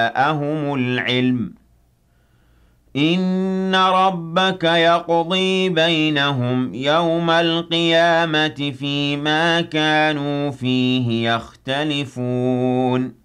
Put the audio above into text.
جاءهم العلم إن ربك يقضي بينهم يوم القيامة فيما كانوا فيه يختلفون